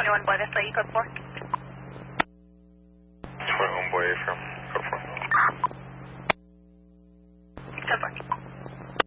21 Boy, that's what you code for. 21 Boy from